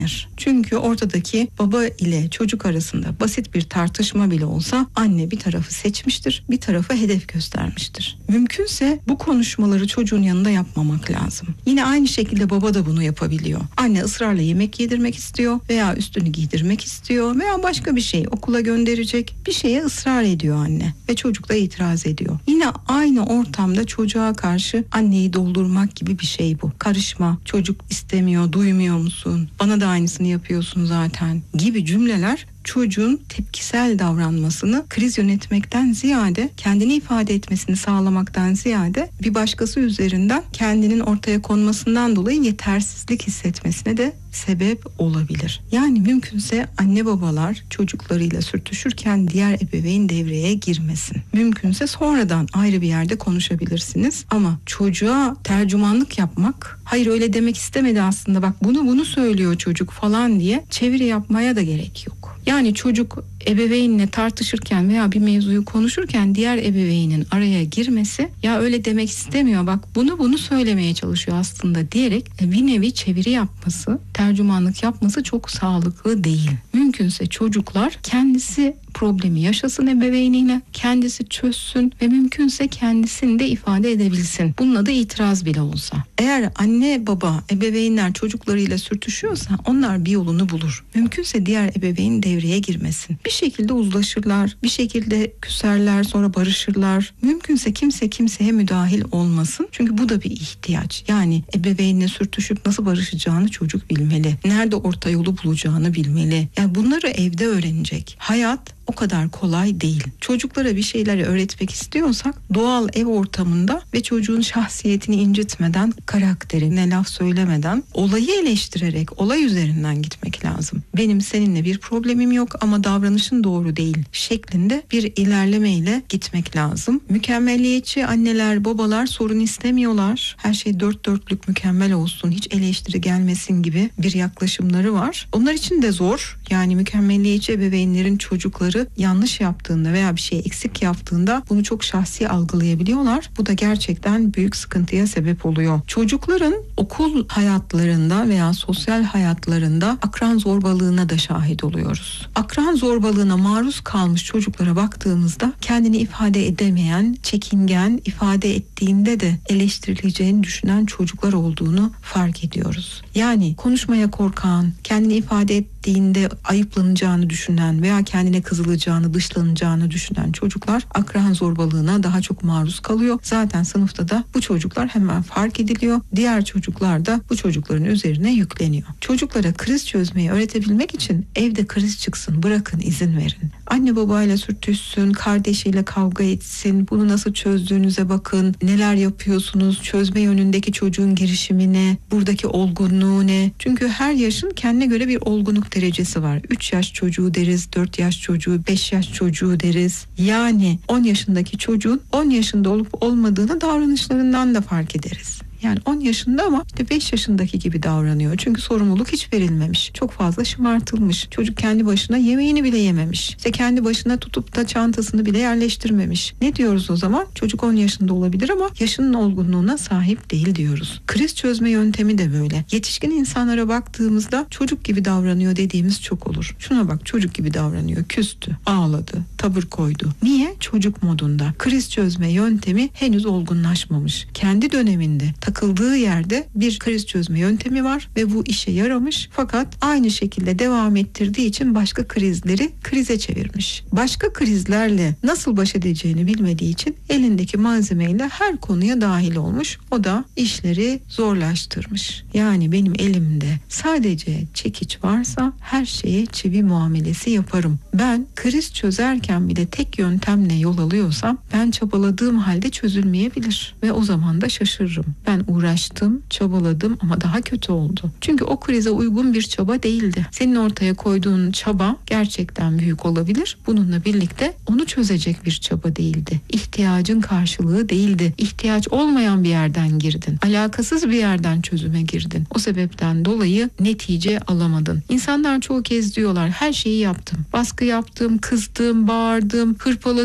Çünkü ortadaki baba ile çocuk arasında basit bir tartışma bile olsa anne bir tarafı seçmiştir, bir tarafı hedef göstermiştir. Mümkünse bu konuşmaları çocuğun yanında yapmamak lazım. Yine aynı şekilde baba da bunu yapabiliyor. Anne ısrarla yemek yedirmek istiyor veya üstünü giydirmek istiyor veya başka bir şey, okula gönderecek bir şeye ısrar ediyor anne ve çocuk da itiraz ediyor. Yine aynı ortamda çocuğa karşı anneyi doldurmak gibi bir şey bu. Karışma, çocuk istemiyor, duymuyor musun? Bana da aynısını yapıyorsun zaten gibi cümleler çocuğun tepkisel davranmasını kriz yönetmekten ziyade, kendini ifade etmesini sağlamaktan ziyade bir başkası üzerinden kendinin ortaya konmasından dolayı yetersizlik hissetmesine de sebep olabilir. Yani mümkünse anne babalar çocuklarıyla sürtüşürken diğer ebeveyn devreye girmesin. Mümkünse sonradan ayrı bir yerde konuşabilirsiniz ama çocuğa tercümanlık yapmak, hayır öyle demek istemedi aslında, bak bunu söylüyor çocuk falan diye çeviri yapmaya da gerek yok. Yani çocuk ebeveynle tartışırken veya bir mevzuyu konuşurken diğer ebeveynin araya girmesi, ya öyle demek istemiyor, bak bunu söylemeye çalışıyor aslında diyerek bir nevi çeviri yapması, tercümanlık yapması çok sağlıklı değil. Mümkünse çocuklar kendisi problemi yaşasın ebeveyniyle, kendisi çözsün ve mümkünse kendisini de ifade edebilsin. Bununla da itiraz bile olsa. Eğer anne baba ebeveynler çocuklarıyla sürtüşüyorsa onlar bir yolunu bulur. Mümkünse diğer ebeveyn devreye girmesin. Bir şekilde uzlaşırlar, bir şekilde küserler, sonra barışırlar. Mümkünse kimse kimseye müdahil olmasın. Çünkü bu da bir ihtiyaç. Yani ebeveynle sürtüşüp nasıl barışacağını çocuk bilmeli. Nerede orta yolu bulacağını bilmeli. Yani bunları evde öğrenecek. Hayat o kadar kolay değil. Çocuklara bir şeyleri öğretmek istiyorsak doğal ev ortamında ve çocuğun şahsiyetini incitmeden, karakterine laf söylemeden, olayı eleştirerek olay üzerinden gitmek lazım. Benim seninle bir problemim yok ama davranışın doğru değil şeklinde bir ilerlemeyle gitmek lazım. Mükemmeliyetçi anneler, babalar sorun istemiyorlar. Her şey dört dörtlük mükemmel olsun, hiç eleştiri gelmesin gibi bir yaklaşımları var. Onlar için de zor. Yani mükemmeliyetçi ebeveynlerin çocukları yanlış yaptığında veya bir şey eksik yaptığında bunu çok şahsi algılayabiliyorlar. Bu da gerçekten büyük sıkıntıya sebep oluyor. Çocukların okul hayatlarında veya sosyal hayatlarında akran zorbalığına da şahit oluyoruz. Akran zorbalığına maruz kalmış çocuklara baktığımızda kendini ifade edemeyen, çekingen, ifade ettiğinde de eleştirileceğini düşünen çocuklar olduğunu fark ediyoruz. Yani konuşmaya korkan, kendini ifade ettiğinde ayıplanacağını düşünen veya kendine kızılacağını, dışlanacağını düşünen çocuklar akran zorbalığına daha çok maruz kalıyor. Zaten sınıfta da bu çocuklar hemen fark ediliyor. Diğer çocuklar da bu çocukların üzerine yükleniyor. Çocuklara kriz çözmeyi öğretebilmek için evde kriz çıksın, bırakın, izin verin. Anne babayla sürtüşsün, kardeşiyle kavga etsin, bunu nasıl çözdüğünüze bakın, neler yapıyorsunuz, çözme yönündeki çocuğun girişimi ne, buradaki olgunluğu ne? Çünkü her yaşın kendine göre bir olgunluk derecesi var. 3 yaş çocuğu deriz, 4 yaş çocuğu, 5 yaş çocuğu deriz. Yani 10 yaşındaki çocuğun 10 yaşında olup olmadığını davranışlarından da fark ederiz. Yani 10 yaşında ama işte 5 yaşındaki gibi davranıyor. Çünkü sorumluluk hiç verilmemiş. Çok fazla şımartılmış. Çocuk kendi başına yemeğini bile yememiş. İşte kendi başına tutup da çantasını bile yerleştirmemiş. Ne diyoruz o zaman? Çocuk 10 yaşında olabilir ama yaşının olgunluğuna sahip değil diyoruz. Kriz çözme yöntemi de böyle. Yetişkin insanlara baktığımızda çocuk gibi davranıyor dediğimiz çok olur. Şuna bak, çocuk gibi davranıyor. Küstü, ağladı, tavır koydu. Niye? Çocuk modunda. Kriz çözme yöntemi henüz olgunlaşmamış. Kendi döneminde takıldığı yerde bir kriz çözme yöntemi var ve bu işe yaramış, fakat aynı şekilde devam ettirdiği için başka krizleri krize çevirmiş. Başka krizlerle nasıl baş edeceğini bilmediği için elindeki malzemeyle her konuya dahil olmuş. O da işleri zorlaştırmış. Yani benim elimde sadece çekiç varsa her şeye çivi muamelesi yaparım. Ben kriz çözerken bile tek yöntemle yol alıyorsam ben çabaladığım halde çözülmeyebilir ve o zaman da şaşırırım. Ben uğraştım, çabaladım ama daha kötü oldu. Çünkü o krize uygun bir çaba değildi. Senin ortaya koyduğun çaba gerçekten büyük olabilir. Bununla birlikte onu çözecek bir çaba değildi. İhtiyacın karşılığı değildi. İhtiyaç olmayan bir yerden girdin. Alakasız bir yerden çözüme girdin. O sebepten dolayı netice alamadın. İnsanlar çoğu kez diyorlar, her şeyi yaptım. Baskı yaptım, kızdım, bağırdım, hırpaladım.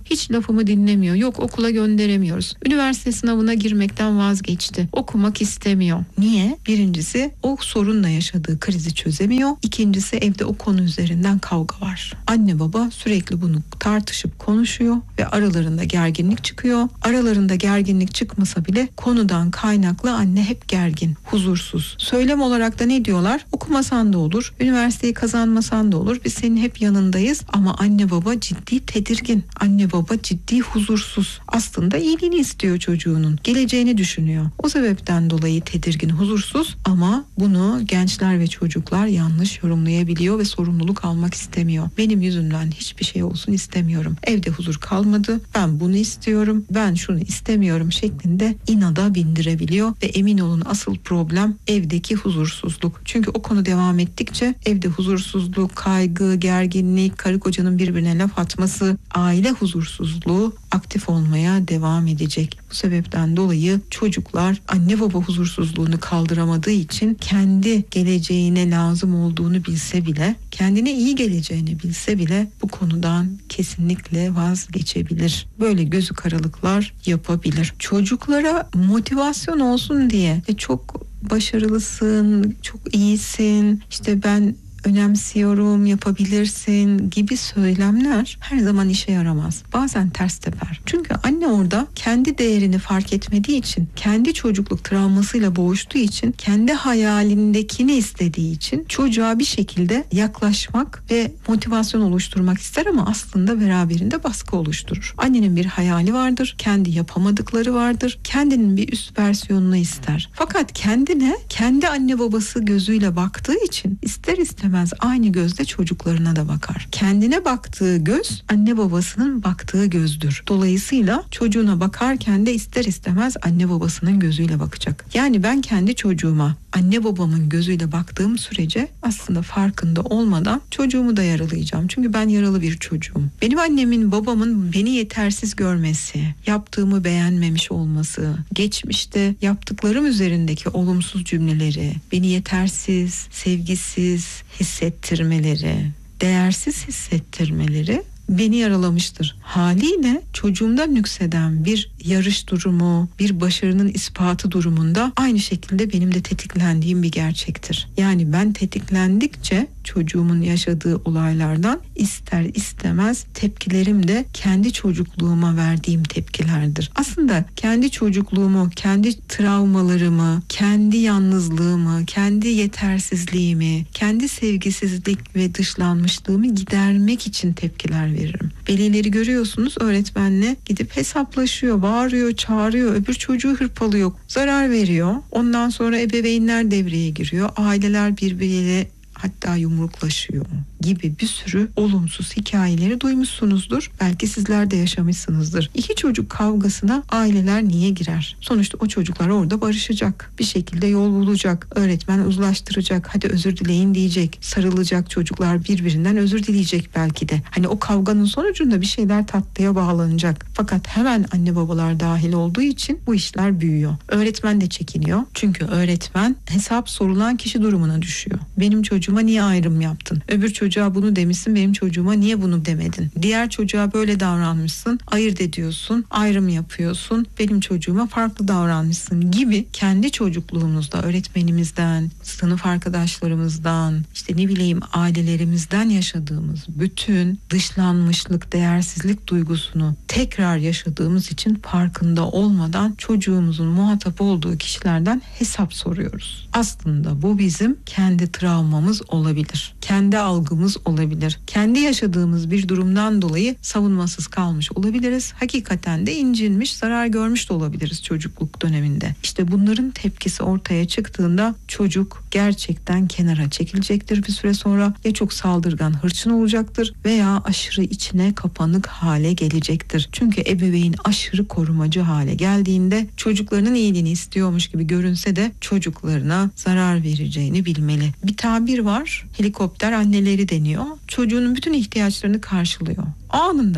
Hiç lafımı dinlemiyor. Yok, okula gönderemiyoruz. Üniversite sınavına girmekten vazgeçti. Okumak istemiyor. Niye? Birincisi o sorunla yaşadığı krizi çözemiyor. İkincisi evde o konu üzerinden kavga var. Anne baba sürekli bunu tartışıp konuşuyor ve aralarında gerginlik çıkıyor. Aralarında gerginlik çıkmasa bile konudan kaynaklı anne hep gergin, huzursuz. Söylem olarak da ne diyorlar? Okumasan da olur, üniversiteyi kazanmasan da olur. Biz senin hep yanındayız ama anne baba ciddi tedirgin. Anne baba ciddi huzursuz. Aslında iyiliğini istiyor çocuğunun. Geleceğini düşünüyor. O sebepten dolayı tedirgin, huzursuz ama bunu gençler ve çocuklar yanlış yorumlayabiliyor ve sorumluluk almak istemiyor. Benim yüzümden hiçbir şey olsun istemiyorum. Evde huzur kalmadı. Ben bunu istiyorum. Ben şunu istemiyorum şeklinde inada bindirebiliyor ve emin olun asıl problem evdeki huzursuzluk. Çünkü o konu devam ettikçe evde huzursuzluk, kaygı, gerginlik, karı kocanın birbirine laf atması, aile huzursuzluğu aktif olmaya devam edecek. Bu sebepten dolayı çocuklar anne baba huzursuzluğunu kaldıramadığı için kendi geleceğine lazım olduğunu bilse bile, kendine iyi geleceğini bilse bile bu konudan kesinlikle vazgeçebilir. Böyle gözü karalıklar yapabilir. Çocuklara motivasyon olsun diye çok başarılısın, çok iyisin, işte ben önemsiyorum, yapabilirsin gibi söylemler her zaman işe yaramaz. Bazen ters teper. Çünkü anne orada kendi değerini fark etmediği için, kendi çocukluk travmasıyla boğuştuğu için, kendi hayalindekini istediği için çocuğa bir şekilde yaklaşmak ve motivasyon oluşturmak ister ama aslında beraberinde baskı oluşturur. Annenin bir hayali vardır, kendi yapamadıkları vardır, kendinin bir üst versiyonunu ister. Fakat kendine, kendi anne babası gözüyle baktığı için ister istemez aynı gözle çocuklarına da bakar. Kendine baktığı göz anne babasının baktığı gözdür. Dolayısıyla çocuğuna bakarken de ister istemez anne babasının gözüyle bakacak. Yani ben kendi çocuğuma anne babamın gözüyle baktığım sürece aslında farkında olmadan çocuğumu da yaralayacağım. Çünkü ben yaralı bir çocuğum. Benim annemin babamın beni yetersiz görmesi, yaptığımı beğenmemiş olması, geçmişte yaptıklarım üzerindeki olumsuz cümleleri, beni yetersiz, sevgisiz hissettirmeleri, değersiz hissettirmeleri beni yaralamıştır. Haliyle çocuğumda nükseden bir yarış durumu, bir başarının ispatı durumunda aynı şekilde benim de tetiklendiğim bir gerçektir. Yani ben tetiklendikçe çocuğumun yaşadığı olaylardan ister istemez tepkilerim de kendi çocukluğuma verdiğim tepkilerdir. Aslında kendi çocukluğumu, kendi travmalarımı, kendi yalnızlığımı, kendi yetersizliğimi, kendi sevgisizlik ve dışlanmışlığımı gidermek için tepkiler veririm. Velileri görüyorsunuz, öğretmenle gidip hesaplaşıyor, bağırıyor, çağırıyor, öbür çocuğu hırpalıyor, zarar veriyor. Ondan sonra ebeveynler devreye giriyor. Aileler birbiriyle hatta yumruklaşıyor gibi bir sürü olumsuz hikayeleri duymuşsunuzdur. Belki sizler de yaşamışsınızdır. İki çocuk kavgasına aileler niye girer? Sonuçta o çocuklar orada barışacak. Bir şekilde yol bulacak. Öğretmen uzlaştıracak. Hadi özür dileyin diyecek. Sarılacak çocuklar, birbirinden özür dileyecek belki de. Hani o kavganın sonucunda bir şeyler tatlıya bağlanacak. Fakat hemen anne babalar dahil olduğu için bu işler büyüyor. Öğretmen de çekiniyor. Çünkü öğretmen hesap sorulan kişi durumuna düşüyor. Benim çocuğuma niye ayrım yaptın? Öbür çocuğa bunu demişsin, benim çocuğuma niye bunu demedin? Diğer çocuğa böyle davranmışsın, ayırt ediyorsun, ayrım yapıyorsun, benim çocuğuma farklı davranmışsın gibi kendi çocukluğumuzda öğretmenimizden, sınıf arkadaşlarımızdan, işte ne bileyim ailelerimizden yaşadığımız bütün dışlanmışlık, değersizlik duygusunu tekrar yaşadığımız için farkında olmadan çocuğumuzun muhatap olduğu kişilerden hesap soruyoruz. Aslında bu bizim kendi travmamız olabilir. Kendi algımız olabilir. Kendi yaşadığımız bir durumdan dolayı savunmasız kalmış olabiliriz. Hakikaten de incinmiş, zarar görmüş de olabiliriz çocukluk döneminde. İşte bunların tepkisi ortaya çıktığında çocuk gerçekten kenara çekilecektir bir süre sonra. Ya çok saldırgan, hırçın olacaktır veya aşırı içine kapanık hale gelecektir. Çünkü ebeveyn aşırı korumacı hale geldiğinde çocuklarının iyiliğini istiyormuş gibi görünse de çocuklarına zarar vereceğini bilmeli. Bir tabir var, helikopter anneleri deniyor. Çocuğunun bütün ihtiyaçlarını karşılıyor. Anında.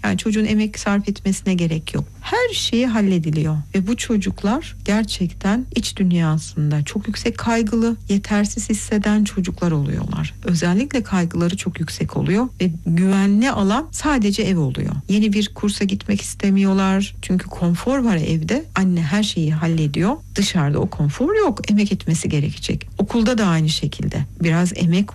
Yani çocuğun emek sarf etmesine gerek yok. Her şeyi hallediliyor ve bu çocuklar gerçekten iç dünyasında çok yüksek kaygılı, yetersiz hisseden çocuklar oluyorlar. Özellikle kaygıları çok yüksek oluyor ve güvenli alan sadece ev oluyor. Yeni bir kursa gitmek istemiyorlar. Çünkü konfor var evde. Anne her şeyi hallediyor. Dışarıda o konfor yok. Emek etmesi gerekecek. Okulda da aynı şekilde. Biraz emek